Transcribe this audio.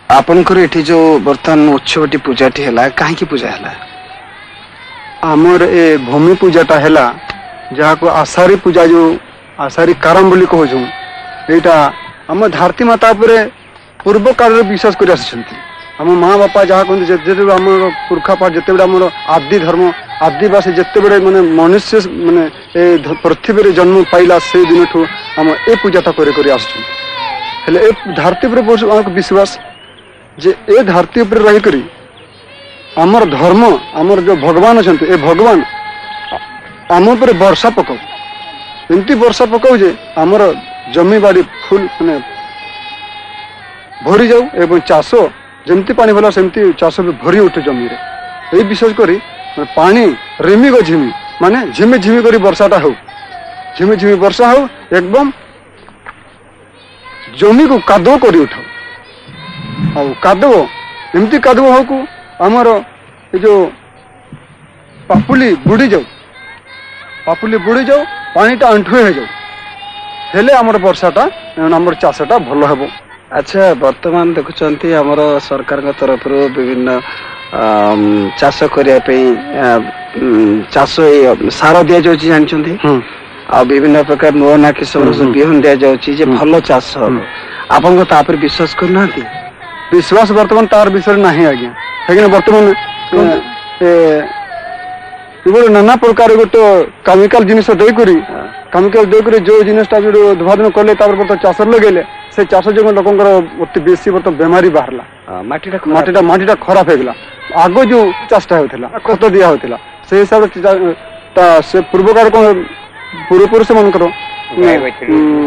आपनकर एठी जो बर्तमान उत्सवटी पूजाटी है कहीं पूजा है आमर ए भूमि पूजाटा है जहाँ को आषाढ़ी पूजा जो आषाढ़ी कारम बोली कहूँ यहाँ आम धरती माता पूर्व काल विश्वास कर आम माँ बापा जहाँ कहते आम पुरखा पाठ जिते आम आदि धर्म आदिवासी जिते बड़े माने मनुष्य माने पृथ्वी जन्म पाइला से दिन ठू आम ए पूजाटा कर ए धरती पर विश्वास जे ए धरती पर रही आमर धर्म आमर जो भगवान अच्छा ए भगवान आम पर वर्षा पकाऊ एमती वर्षा पकाऊ जे आमर जमी बाड़ी फुल माने भरी जाऊ एवं चाष जमती पानी भला सेमती चाष भी भरी उठे जमी रे विशेष करी पानी रिमी को झिमी माने झिमी झिमी करी वर्षाटा हो झिमी झिमी वर्षा हो एकदम जमी को कादो करी उठाओ आ कादो एमती कादो हो को आमर ये जो पापुली बुड़ी जाऊ पानीटा अंठुए हो जाऊ हेले आमर वर्षाटा आमर चाषटा भल हेबो। अच्छा वर्तमान देखुंत आमर सरकार तरफ विभिन्न चाष करने चाष सार दि जाऊँगी जानते आ विभिन्न प्रकार नुआ ना किसम बिहन दि जाऊँगी भल चाष हम आपन तापर विश्वास करना विश्वास वर्तमान तार विषय ना आज्ञा कहीं बर्तमान नाना प्रकार गोटे केमिकल जिनिस देकरी केमिकल देकरी जो जिनटा उत्पादन कले चाष लगे से चाष जो लोक अति बेसी बर्तमान बेमारी बाहरला माटीटा खराब हो गला आग जो चाषटा होता खत दिया होता से हिसाब से पूर्वकार कौन पूर्वपुरुष मान